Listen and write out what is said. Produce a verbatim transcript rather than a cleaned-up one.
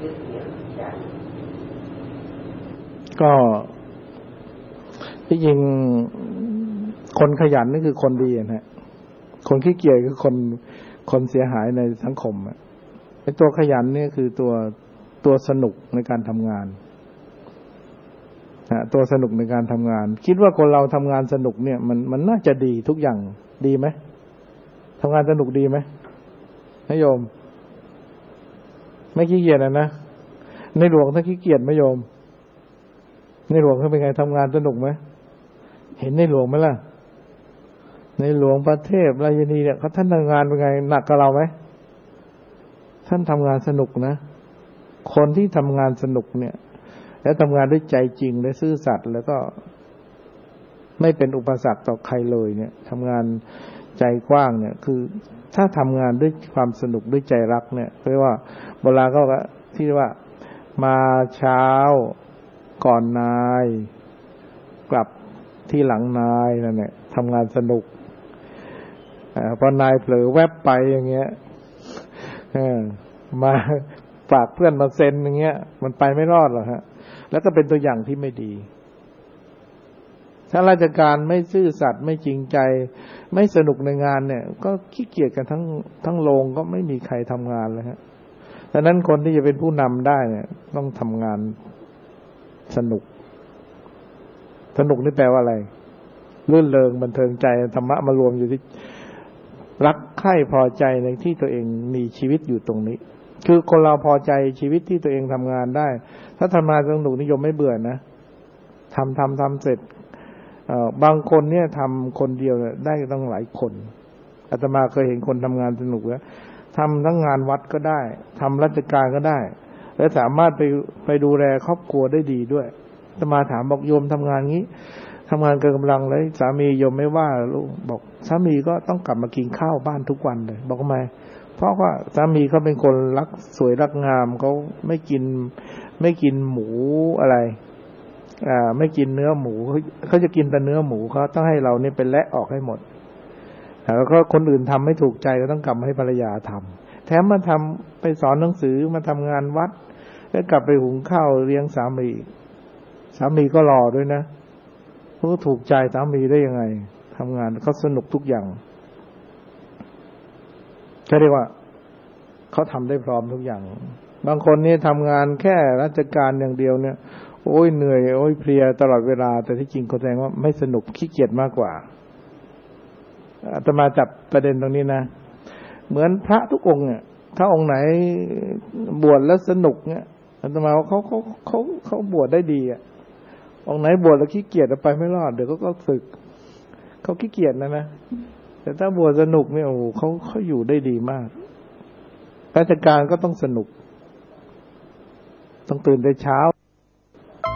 ยึดเหนี่ยวใจก็ที่จริงคนขยันนี่คือคนดีนะฮะคนขี้เกียจคือคนคนเสียหายในสังคมอ่ะไอ้ตัวขยันนี่คือตัวตัวสนุกในการทำงานนะตัวสนุกในการทำงานคิดว่าคนเราทำงานสนุกเนี่ยมันมันน่าจะดีทุกอย่างดีไหมทำงานสนุกดีไหมนายโยมไม่ขี้เกียจนะนะในหลวงถ้าขี้เกียจไหมโยมในหลวงเขาเป็นไงทำงานสนุกไหมเห็นในหลวงไหมล่ะในหลวงประเทศราชนีเนี่ยเขาท่านทำงานเป็นไงหนักกับเราไหมท่านทำงานสนุกนะคนที่ทำงานสนุกเนี่ยแล้วทำงานด้วยใจจริงและซื่อสัตย์แล้วก็ไม่เป็นอุปสรรคต่อใครเลยเนี่ยทำงานใจกว้างเนี่ยคือถ้าทำงานด้วยความสนุกด้วยใจรักเนี่ยเพราะว่าโบราณก็ที่ว่ามาเช้าก่อนนายกลับที่หลังนายนั่นแหละทำงานสนุกพอนายเผลอแวบไปอย่างเงี้ยมาฝากเพื่อนมาเซ็นอย่างเงี้ยมันไปไม่รอดหรอกฮะแล้วก็เป็นตัวอย่างที่ไม่ดีถ้าราชการไม่ซื่อสัตย์ไม่จริงใจไม่สนุกในงานเนี่ยก็ขี้เกียจกันทั้งทั้งโรงก็ไม่มีใครทำงานเลยฮะดังนั้นคนที่จะเป็นผู้นำได้เนี่ยต้องทำงานสนุกสนุกนี่แปลว่าอะไรรื่นเริงบันเทิงใจธรรมะมารวมอยู่ที่รักใคร่พอใจในที่ตัวเองมีชีวิตอยู่ตรงนี้คือคนเราพอใจชีวิตที่ตัวเองทำงานได้ถ้าทำงานสนุกนิยมไม่เบื่อนะทำทำทำเสร็จบางคนเนี่ยทำคนเดียวได้ตั้งหลายคนอาตมาเคยเห็นคนทำงานสนุกแล้วทำทั้งงานวัดก็ได้ทำราชการก็ได้และสามารถไปไปดูแลครอบครัวได้ดีด้วยอาตมาถามบอกโยมทำงานงี้ทำงานเกินกำลังเลยสามีโยมไม่ว่าลูกบอกสามีก็ต้องกลับมากินข้าวบ้านทุกวันเลยบอกทำไมเพราะว่าสามีเขาเป็นคนรักสวยรักงามเขาไม่กินไม่กินหมูอะไรอ่าไม่กินเนื้อหมูเขาจะกินแต่เนื้อหมูเขาต้องให้เราเนี่ยเป็นและออกให้หมดแล้วก็คนอื่นทำไม่ถูกใจก็ต้องกลับมาให้ภรรยาทำแถมมาทำไปสอนหนังสือมาทำงานวัดแล้วกลับไปหุงข้าวเลี้ยงสามีสามีก็รอด้วยนะเขาถูกใจสามีได้ยังไงทำงานเขาสนุกทุกอย่างเขาเรียกว่าเขาทำได้พร้อมทุกอย่างบางคนนี่ทำงานแค่ราชการอย่างเดียวเนี่ยโอ้ยเหนื่อยโอ้ยเพลียตลอดเวลาแต่ที่จริงเขาแสดงว่าไม่สนุกขี้เกียจมากกว่าอาตมาจับประเด็นตรงนี้นะเหมือนพระทุกองค์เนี่ยถ้าองค์ไหนบวชแล้วสนุกเนี่ยอาตมาว่าเขาเขาเขาเขาบวชได้ดีอ่ะองค์ไหนบวชแล้วขี้เกียจไปไม่รอดเดี๋ยวก็ก็สึกเขาขี้เกียจนะนะแต่ถ้าบวชสนุกเนี่ยโอ้โหเขาเขาอยู่ได้ดีมากราชการก็ต้องสนุกต้องตื่นแต่เช้า